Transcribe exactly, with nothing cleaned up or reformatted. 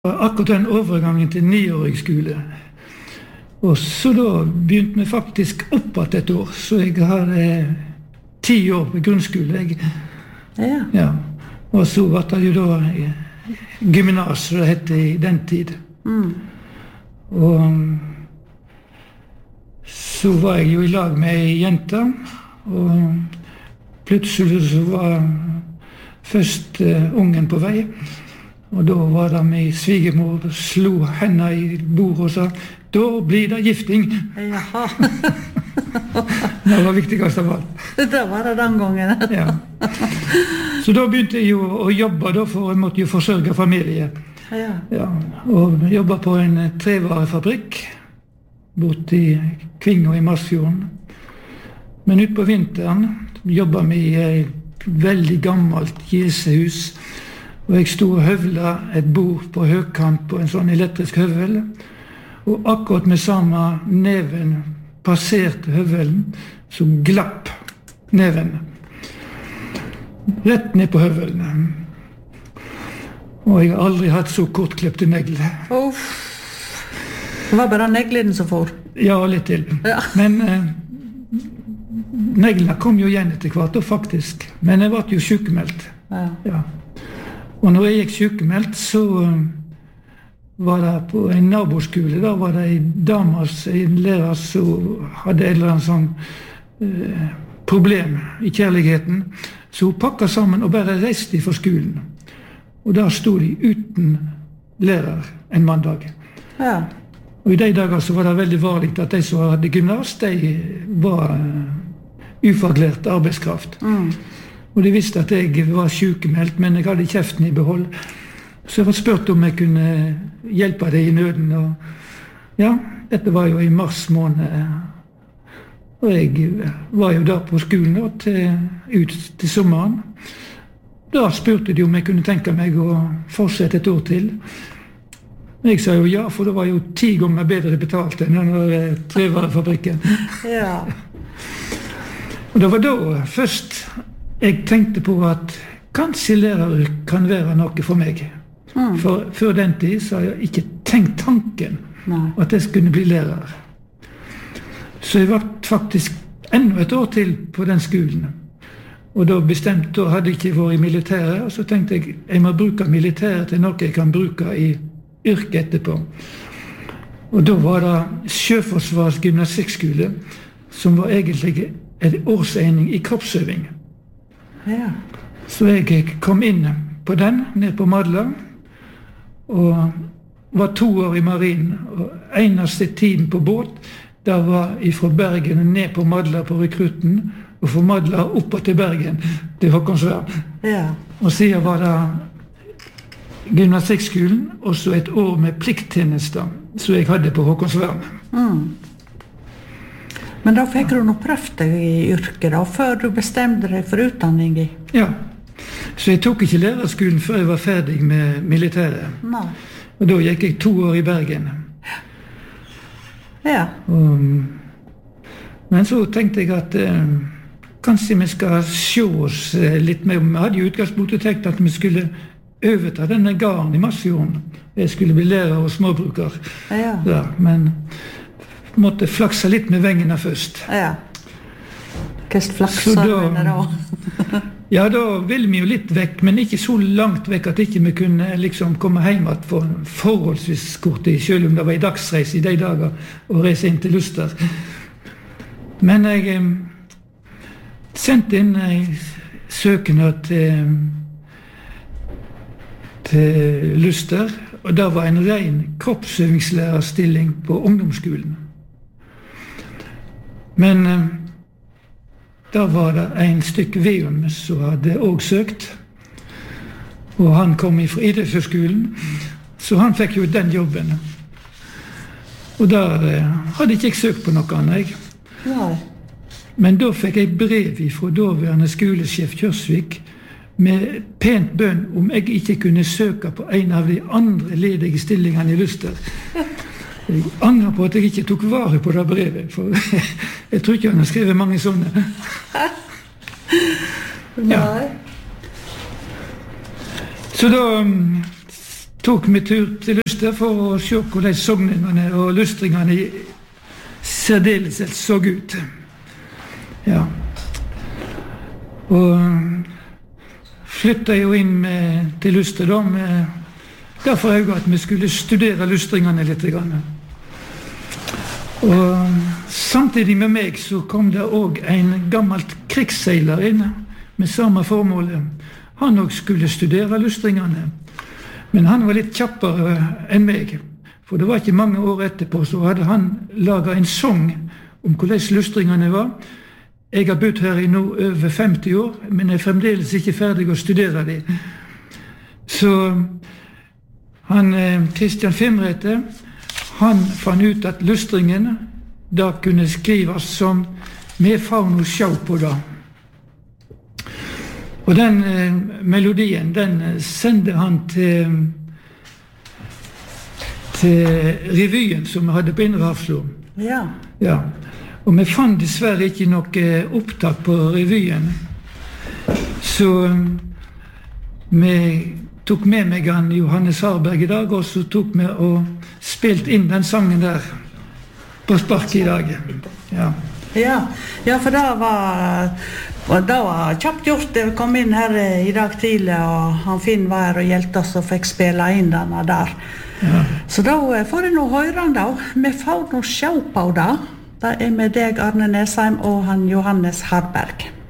Akkurat den overgangen til niårig skole. Og så da begynte vi faktisk opp at et år. Så jeg har eh, ti år på grunnskole. Jeg, ja. Ja. Og så var det jo da gymnas, som det hette i den tid. Mm. Og så var jeg jo i lag med ei jente. Og plutselig så var først uh, ungen på vei. Og da var det min svigermor og slo henne i bordet og sa da blir det gifting. Jaha. Det var viktigst av alt. Det var det den gangen. Ja. Så da begynte jeg jo å jobbe, da, for jeg måtte jo forsørge familie. Ja. Ja, og jobba på en trevarefabrikk borte i Kvinga i Masfjorden. Men ut på vinteren jobba vi i et veldig gammelt jesehus. Og jeg stod og høvla et bord på høykant på en sånn elektrisk høvel. Og akkurat med samme neven passerte høvelen, så glapp neven. Rett ned på høvelen. Og jeg har aldri hatt så kortklippte negler. Uff. Det var bare neglene som for. Ja, litt til. Ja. Men eh, neglene kom jo igjen etter hvert, og faktisk. Men jeg ble jo sykemeldt. Ja. Ja. Og når jeg gikk sykemeldt, så uh, var det på en naboskole. Da var det en dame, en lærer, som hadde et eller annet sånn uh, problem i kjærligheten. Så hun pakket sammen og bare reiste fra skolen. Og da stod de uten lærer en mandag. Ja. Og i de dager så var det veldig vanlig at de som hadde gymnas, de var uh, ufaglært arbeidskraft. Mm. Og de visste at jeg var sykemeldt, men jeg hadde kjeften i behold. Så jeg var spurt om jeg kunne hjelpe deg i nøden. Og ja, dette var jo i mars måned. Og jeg var jo da på skolen da, til, ut til sommeren. Da spurte de om jeg kunne tenke meg å fortsette et år til. Jeg sa jo ja, for det var jo ti ganger bedre betalt enn den trevarefabrikken. Ja. Og det var da først jeg tenkte på at kanskje lærer kan være noe for meg. Mm. For før den tid så har jeg ikke tenkt tanken Nei. at jeg skulle bli lærer. Så jeg var faktisk enda et år til på den skolen. Og da bestemte, da hadde jeg ikke vært i militæret, og så tenkte jeg jeg må bruke militæret til noe jeg kan bruke i yrket etterpå. Og da var det Sjøforsvarets gymnastikkskole, som var egentlig en årsegning i kroppsøving. Ja. Så jeg kom inn på den, ned på Madla, og var to år i marinen. Og eneste tiden på båt, da var jeg fra Bergen ned på Madla på rekrutten, og fra Madla opp til Bergen, til Håkonsvern. Ja. Og siden var det gymnastikkskolen, og så et år med plikttjenester, som jeg hadde på Håkonsvern. Mm. Men da fikk du nå prøvd deg i yrket da, før du bestemte deg for utdanning i? Ja, så jeg tok ikke lærerskolen før jeg var ferdig med militæret. Nei. Og da gikk jeg to år i Bergen. Ja. Og, men så tenkte jeg at eh, kanskje vi skal se oss eh, litt mer. Vi hadde jo utgangspunktet tenkt at vi skulle overta denne gården i Masfjorden. Jeg skulle bli lærer og småbruker. Ja. Ja, men måtte flakse litt med vengene først. Ja. Hvordan flaksa du med det da? Ja, da ville vi jo litt vekk, men ikke så langt vekk at ikke vi kunne liksom komme hjem at for forholdsvis kort tid, selv om det var i dagsreis i de dager å reise inn til Luster. Men jeg eh, sendte inn en søknad til, til Luster, og det var en ren kroppsøvingslærersstilling på ungdomsskolen. Men eh, da var det en stykk Veum som hadde også søkt, og han kom fra idrettshøyskolen, så han fikk jo den jobben. Og der eh, hadde ikke jeg søkt på noe annet, jeg. Nei. Men da fikk jeg brev fra daværende skolesjef Kjørsvik med pent bønn om jeg ikke kunne søke på en av de andre ledige stillingene i Luster. Jeg angrer på at jeg ikke tok vare på det brevet, for jeg tror ikke han har skrevet mange sånne. Nei. Så da tok vi tur til Luster for å se hvordan sogningene og lustringene i særdeleshet så ut. Ja. Og flyttet jo inn med, til Luster da, med derfor øye at vi skulle studere lustringene litt grann. Og samtidig med meg så kom det også en gammelt krigsseiler inn med samme formålet. Han også skulle studere lustringene. Men han var litt kjappere enn meg. For det var ikke mange år etterpå så hadde han laget en sang om hvordan lustringene var. Jeg har bodd her i nå over femti år, men jeg er fremdeles ikke ferdig å studere det. Så han, Kristian Fimrete, han fant ut at lustringen da kunne skrives som «Med faun og sjau på da». Og den eh, melodien, den sendte han til, til revyen som vi hadde på Indre Hafslo. Ja. Ja. Og vi fant dessverre ikke noe opptak på revyen. Så vi tok med meg han Johannes Harberg i dag, og så tok vi og spilte inn den sangen der på spark i dag. Ja. Ja, ja, for det var, det var kjapt gjort. Jeg kom inn her i dag tidlig, og han Finn var her og hjelpte oss og fikk spille inn denne der. Ja. Så da får jeg nå høre han da. Vi får nå sjå på det. Det er med deg, Arne Nesheim, og han Johannes Harberg.